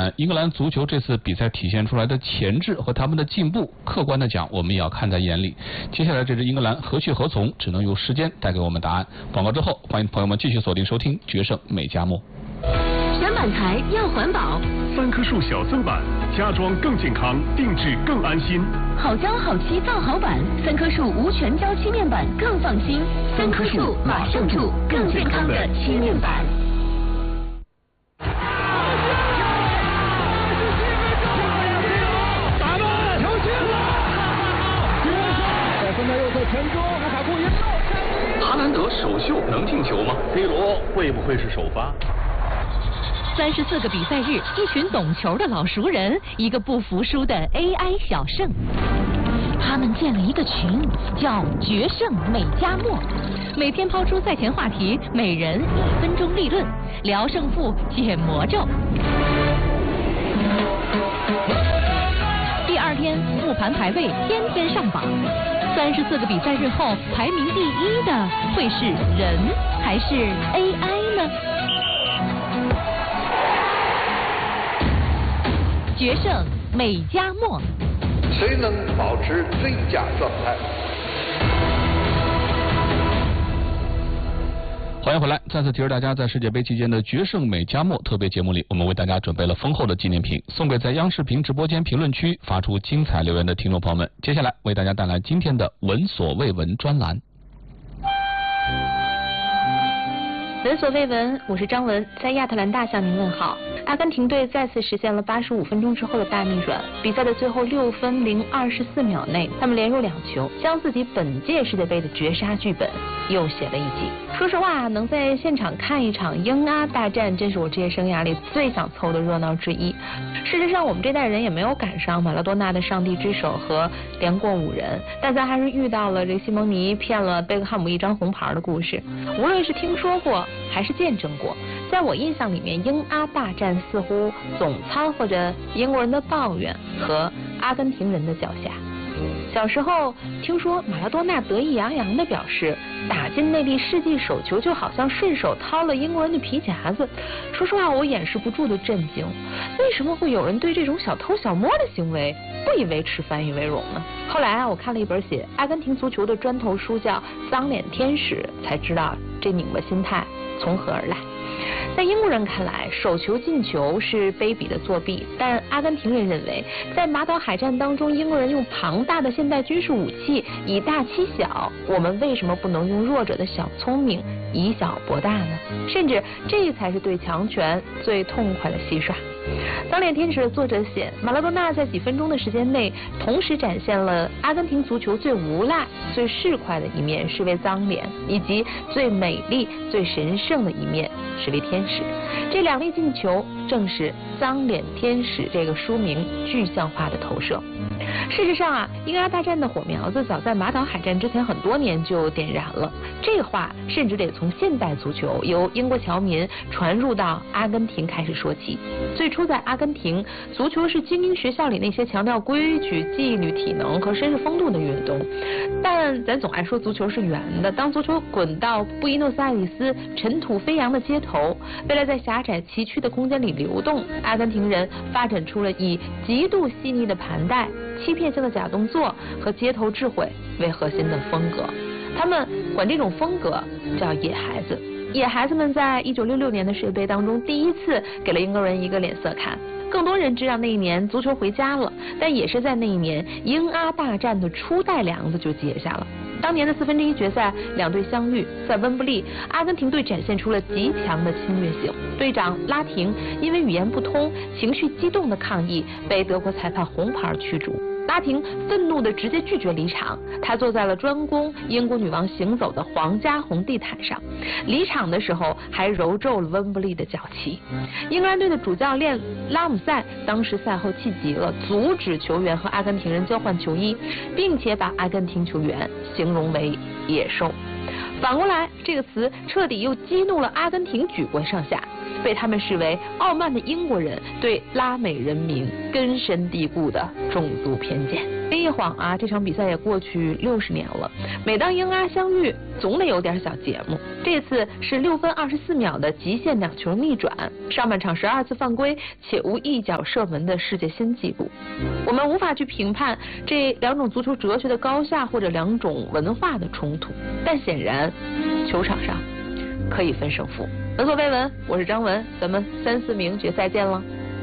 兰。英格兰足球这次比赛体现出来的潜质和他们的进步，客观的讲，我们也要看在眼里。接下来这支英格兰何去何从，只能由时间带给我们答案。广告之后，欢迎朋友们继续锁定收听《决胜美加墨》。 选板材要环保 ，3棵树小色板，家装更健康，定制更安心。 好胶好漆造好板，3棵树无全胶漆面板更放心。3棵树马上住更健康的漆面板。 打门，球进了！在分在右侧前中，卢卡库一漏。 哈兰德首秀能进球吗 ？C 罗会不会是首发 ？34个比赛日，一群懂球的老熟人，一个不服输的 AI 小胜。他们建了一个群，叫“决胜美加墨”，每天抛出赛前话题，每人1分钟立论，聊胜负，解魔咒。第2天复盘排位，天天上榜。34个比赛日后，排名第1的会是人还是 AI 呢？决胜美加墨， 谁能保持最佳状态？ 欢迎回来，再次提示大家，在世界杯期间的决胜美加墨特别节目里，我们为大家准备了丰厚的纪念品，送给在央视频直播间评论区发出精彩留言的听众朋友们。接下来为大家带来今天的闻所未闻专栏。 闻所未闻，我是张文，在亚特兰大向您问好。阿根廷队再次实现了85分钟之后的大逆转，比赛的最后6分零24秒内，他们连入2球，将自己本届世界杯的绝杀剧本又写了一集。说实话，能在现场看一场英阿大战，真是我职业生涯里最想凑的热闹之一。事实上，我们这代人也没有赶上马拉多纳的上帝之手和连过5人，但咱还是遇到了这西蒙尼骗了贝克汉姆1张红牌的故事。无论是听说过还是见证过，在我印象里面，英阿大战似乎总掺和着英国人的抱怨和阿根廷人的脚下。小时候听说马拉多纳得意洋洋地表示，打进内地世纪首球就好像顺手掏了英国人的皮夹子。说实话，我掩饰不住的震惊，为什么会有人对这种小偷小摸的行为不以为耻反以为荣呢？后来我看了一本写阿根廷足球的砖头书，叫《脏脸天使》，才知道这拧巴心态从何而来。在英国人看来，手球进球是卑鄙的作弊，但阿根廷人认为，在马岛海战当中，英国人用庞大的现代军事武器以大欺小，我们为什么不能用弱者的小聪明以小博大呢？甚至这才是对强权最痛快的戏耍。脏脸天使的作者写，马拉多纳在几分钟的时间内，同时展现了阿根廷足球最无赖、最市侩的一面，是位脏脸，以及最美丽、最神圣的一面，是位天使。这2粒进球正是脏脸天使这个书名具象化的投射。事实上啊，英阿大战的火苗子早在马岛海战之前很多年就点燃了。这话甚至得从现代足球由英国侨民传入到阿根廷开始说起。最初在阿根廷，足球是精英学校里那些强调规矩、纪律、体能和绅士风度的运动。但咱总爱说足球是圆的，当足球滚到布宜诺斯艾利斯尘土飞扬的街头，为了在狭窄崎岖的空间里流动，阿根廷人发展出了以极度细腻的盘带、欺骗性的假动作和街头智慧为核心的风格。他们管这种风格叫野孩子。野孩子们在1966年的世界杯当中第一次给了英国人一个脸色看。更多人知道那一年足球回家了，但也是在那一年英阿大战的初代梁子就结下了。当年的1/4决赛，2队相遇，在温布利，阿根廷队展现出了极强的侵略性。队长拉廷因为语言不通、情绪激动的抗议，被德国裁判红牌驱逐。拉廷愤怒地直接拒绝离场，他坐在了专供英国女王行走的皇家红地毯上，离场的时候还揉皱了温布利的脚旗。英格兰队的主教练拉姆塞当时赛后气急了，阻止球员和阿根廷人交换球衣，并且把阿根廷球员形容为野兽。反过来，这个词彻底又激怒了阿根廷举国上下，被他们视为傲慢的英国人对拉美人民根深蒂固的种族偏见。一晃啊，这场比赛也过去60年了。每当英阿相遇，总得有点小节目。 这次是6分24秒的极限2球逆转，上半场12次犯规且无一脚射门的世界新纪录。我们无法去评判这两种足球哲学的高下或者两种文化的冲突，但显然球场上可以分胜负。闻所未闻，我是张文，咱们3、4名决赛见了。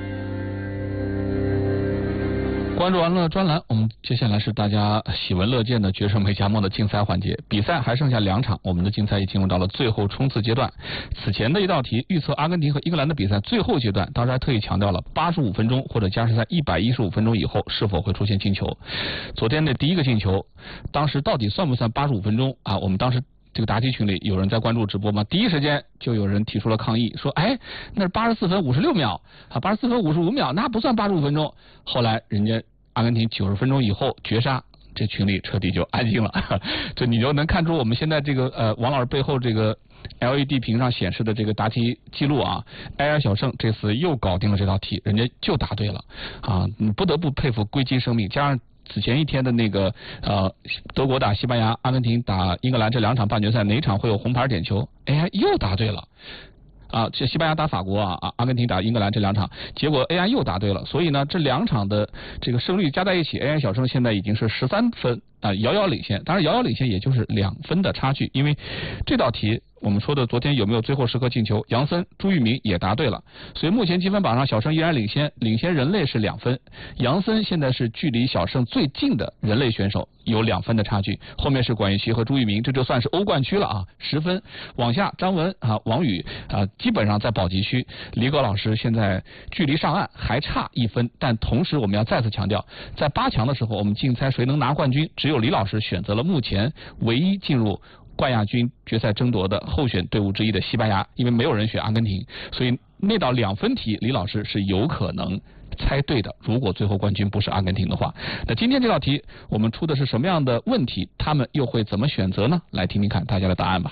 关注完了专栏，我们接下来是大家喜闻乐见的决胜美加墨的竞赛环节。比赛还剩下2场，我们的竞赛已进入到了最后冲刺阶段。此前的一道题预测阿根廷和英格兰的比赛最后阶段，当时还特意强调了85分钟或者加时赛115分钟以后是否会出现进球。昨天的第一个进球，当时到底算不算85分钟啊？我们当时这个答题群里有人在关注直播吗？第一时间就有人提出了抗议，说哎，那是84分56秒啊，84分55秒，那不算85分钟。后来人家阿根廷90分钟以后绝杀，这群里彻底就安静了。这你就能看出我们现在这个王老师背后这个 LED 屏上显示的这个答题记录啊 ，AI 小胜这次又搞定了这道题，人家就答对了啊！你不得不佩服硅基生命，加上此前一天的那个德国打西班牙，阿根廷打英格兰这2场半决赛哪场会有红牌点球 ？AI 又答对了。啊，这西班牙打法国啊，阿根廷打英格兰这2场，结果 AI 又答对了，所以呢，这2场的这个胜率加在一起 ，AI 小胜现在已经是13分啊，遥遥领先。当然，遥遥领先也就是2分的差距，因为这道题我们说的昨天有没有最后时刻进球，杨森、朱玉明也答对了，所以目前积分榜上小胜依然领先人类是2分，杨森现在是距离小胜最近的人类选手，有2分的差距，后面是管玉琪和朱玉明，这就算是欧冠区了啊，10分。往下张文啊、王宇啊，基本上在保级区。李葛老师现在距离上岸还差1分，但同时我们要再次强调，在8强的时候，我们竞猜谁能拿冠军，只有李老师选择了目前唯一进入冠亚军决赛争夺的候选队伍之一的西班牙，因为没有人选阿根廷，所以那道2分题李老师是有可能猜对的，如果最后冠军不是阿根廷的话。那今天这道题我们出的是什么样的问题，他们又会怎么选择呢？来听听看大家的答案吧。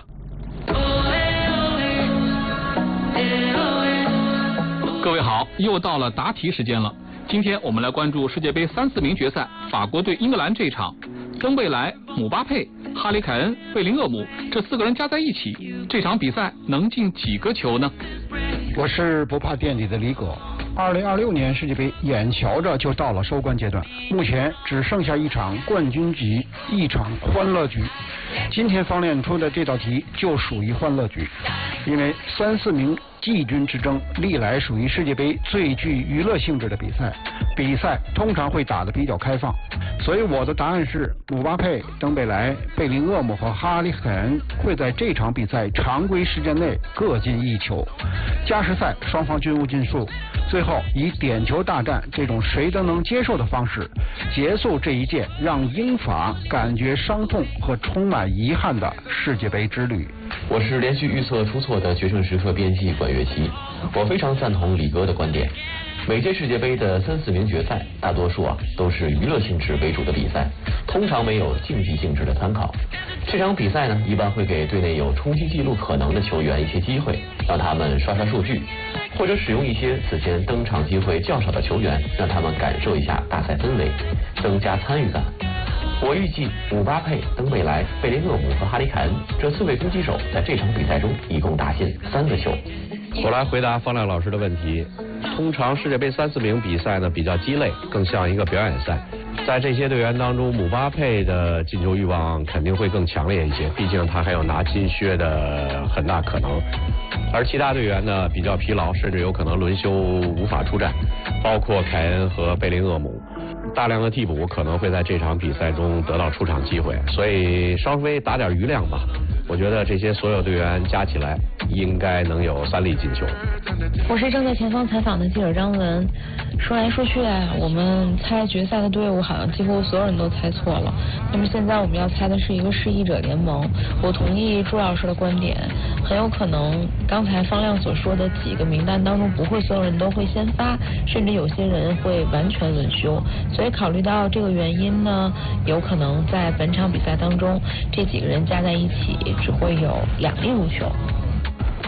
各位好，又到了答题时间了。今天我们来关注世界杯3、4名决赛，法国对英格兰这一场，登贝莱、姆巴佩、哈里凯恩、贝林厄姆这4个人加在一起，这场比赛能进几个球呢？ 我是不怕垫底的李葛。2026年世界杯眼瞧着就到了收官阶段，目前只剩下一场冠军局，一场欢乐局。今天方练出的这道题就属于欢乐局，因为3、4名季军之争历来属于世界杯最具娱乐性质的比赛，比赛通常会打得比较开放，所以我的答案是姆巴佩、登贝莱、贝林厄姆和哈里凯恩会在这场比赛常规时间内各进1球，加时赛双方均无进数，最后以点球大战这种谁都能接受的方式结束这一届让英法感觉伤痛和充满遗憾的世界杯之旅。 我是连续预测出错的决胜时刻编辑管乐琪，我非常赞同李哥的观点。每届世界杯的3、4名决赛，大多数都是娱乐性质为主的比赛，通常没有竞技性质的参考。这场比赛呢，一般会给队内有冲击纪录可能的球员一些机会，让他们刷刷数据，或者使用一些此前登场机会较少的球员，让他们感受一下大赛氛围，增加参与感。我预计姆巴佩、登贝莱、贝林厄姆和哈里凯恩这4位攻击手在这场比赛中一共打进3个球。 我来回答方亮老师的问题。通常世界杯3、4名比赛呢比较鸡肋，更像一个表演赛。在这些队员当中，姆巴佩的进球欲望肯定会更强烈一些，毕竟他还有拿金靴的很大可能。而其他队员呢比较疲劳，甚至有可能轮休无法出战，包括凯恩和贝林厄姆。大量的替补可能会在这场比赛中得到出场机会，所以稍微打点余量吧。我觉得这些所有队员加起来应该能有3粒进球。 我是正在前方采访的记者张文。说来说去我们猜决赛的队伍好像几乎所有人都猜错了。那么现在我们要猜的是一个失意者联盟。我同意朱老师的观点，很有可能刚才方亮所说的几个名单当中，不会所有人都会先发，甚至有些人会完全轮休。所以考虑到这个原因呢，有可能在本场比赛当中，这几个人加在一起只会有2粒入球。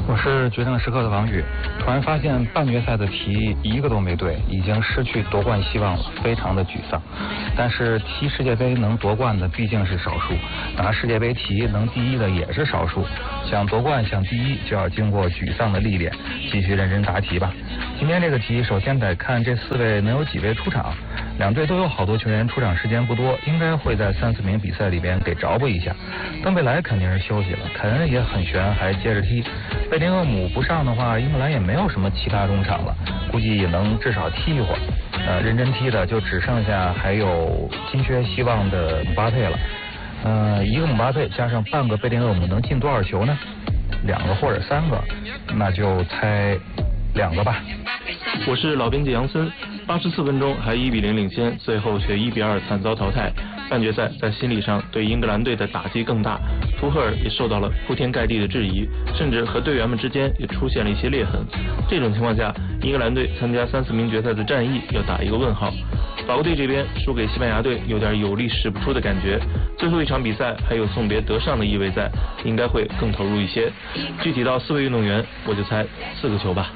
我是决胜时刻的王宇，突然发现半决赛的题一个都没对，已经失去夺冠希望了，非常的沮丧。但是踢世界杯能夺冠的毕竟是少数，拿世界杯题能第一的也是少数。想夺冠想第一就要经过沮丧的历练，继续认真答题吧。今天这个题首先得看这4位能有几位出场，两队都有好多球员出场时间不多，应该会在3、4名比赛里边给着补一下。登贝莱肯定是休息了，凯恩也很悬，还接着踢。贝林厄姆不上的话，英格兰也没有什么其他中场了，估计也能至少踢一会儿。认真踢的就只剩下还有金靴希望的姆巴佩了。一个姆巴佩加上半个贝林厄姆能进多少球呢？2个或者3个，那就猜2个吧。 我是老编辑杨森，84分钟还1比0领先，最后却1比2惨遭淘汰。半决赛在心理上对英格兰队的打击更大，图赫尔也受到了铺天盖地的质疑，甚至和队员们之间也出现了一些裂痕。这种情况下，英格兰队参加3、4名决赛的战意要打一个问号。法国队这边输给西班牙队有点有力使不出的感觉，最后一场比赛还有送别德尚的意味在，应该会更投入一些。具体到4位运动员，我就猜4个球吧。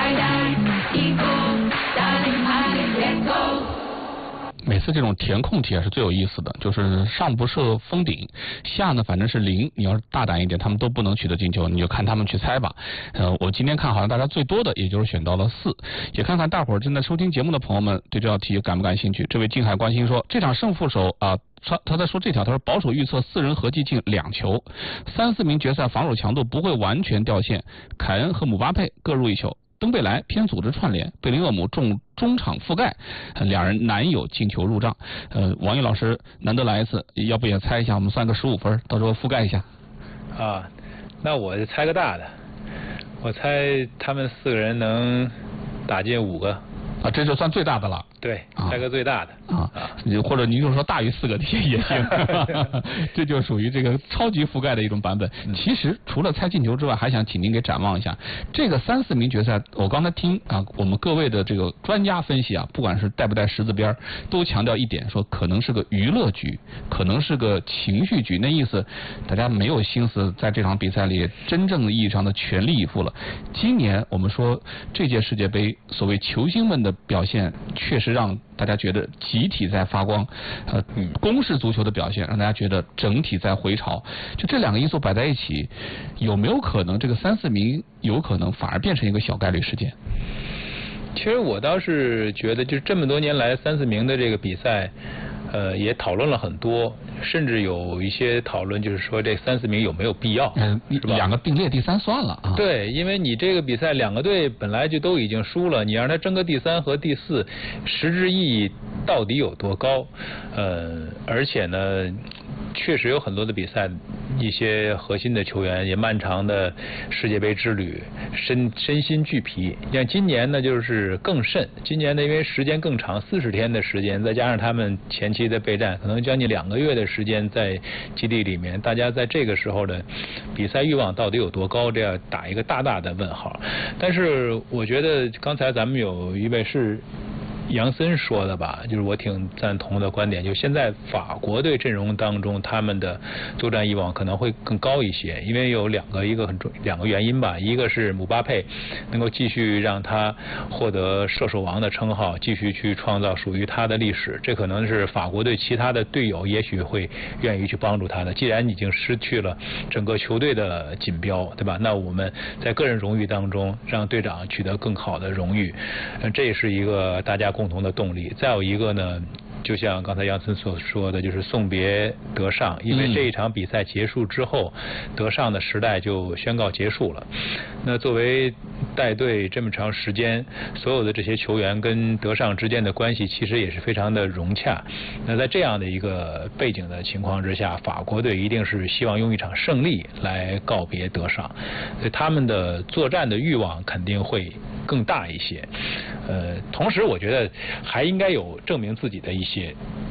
每次这种填空题也是最有意思的，就是上不设封顶，下呢反正是0，你要是大胆一点，他们都不能取得进球，你就看他们去猜吧。我今天看好像大家最多的也就是选到了4，也看看大伙儿正在收听节目的朋友们对这道题感不感兴趣。这位静海关心说，这场胜负手啊。他在说这条，他说保守预测4人合计进2球，3、4名决赛防守强度不会完全掉线，凯恩和姆巴佩各入1球。登贝莱偏组织串联，贝林厄姆重中场覆盖，2人难有进球入账。王毅老师难得来一次，要不也猜一下，我们算个15分，到时候覆盖一下。 那我就猜个大的，我猜他们4个人能打进5个。 这就算最大的了。 对，猜个最大的或者您就说大于4个题也行，这就属于这个超级覆盖的一种版本。其实除了猜进球之外，还想请您给展望一下这个3、4名决赛。我刚才听我们各位的这个专家分析不管是带不带十字边，都强调一点，说可能是个娱乐局，可能是个情绪局。那意思大家没有心思在这场比赛里真正意义上的全力以赴了。今年我们说这届世界杯所谓球星们的表现确实让大家觉得集体在发光，攻势足球的表现让大家觉得整体在回潮。就这2个因素摆在一起，有没有可能这个3、4名有可能反而变成一个小概率事件？ 其实我倒是觉得，就是这么多年来3、4名的这个比赛，也讨论了很多，甚至有一些讨论就是说这3、4名有没有必要，是吧？ 2个并列第3算了啊。 对，因为你这个比赛2个队本来就都已经输了，你让他争个第3和第4，实质意义到底有多高？而且呢，确实有很多的比赛，一些核心的球员也漫长的世界杯之旅，身心俱疲。像今年呢，就是更甚。今年呢，因为时间更长，40天的时间，再加上他们前期的备战，可能将近2个月的时间在基地里面，大家在这个时候的比赛欲望到底有多高，这要打一个大大的问号。但是我觉得刚才咱们有一位是杨森说的吧，就是我挺赞同的观点，就现在法国队阵容当中，他们的作战欲望可能会更高一些，因为有2个原因吧，一个是姆巴佩能够继续让他获得射手王的称号，继续去创造属于他的历史，这可能是法国队其他的队友也许会愿意去帮助他的。既然已经失去了整个球队的锦标，对吧？那我们在个人荣誉当中让队长取得更好的荣誉，这也是一个大家共同的动力。再有一个呢，就像刚才杨森所说的，就是送别德尚，因为这一场比赛结束之后，德尚的时代就宣告结束了。那作为带队这么长时间，所有的这些球员跟德尚之间的关系其实也是非常的融洽。那在这样的一个背景的情况之下，法国队一定是希望用一场胜利来告别德尚，所以他们的作战的欲望肯定会更大一些。同时我觉得还应该有证明自己的一些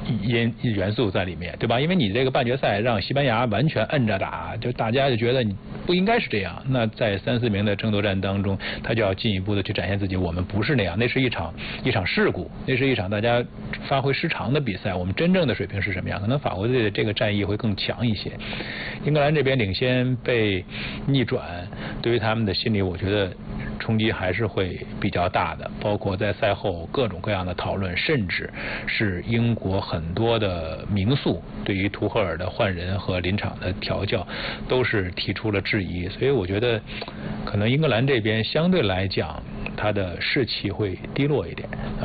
元素在里面，对吧？因为你这个半决赛让西班牙完全摁着打，就大家就觉得你不应该是这样。那在3、4名的争夺战当中，他就要进一步的去展现自己，我们不是那样，那是一场事故，那是一场大家发挥失常的比赛。我们真正的水平是什么样？可能法国队的这个战役会更强一些。英格兰这边领先被逆转，对于他们的心理，我觉得冲击还是会比较大的。包括在赛后各种各样的讨论，甚至是英国很多的名宿对于图赫尔的换人和临场的调教都是提出了质疑。所以我觉得可能英格兰这边相对来讲他的士气会低落一点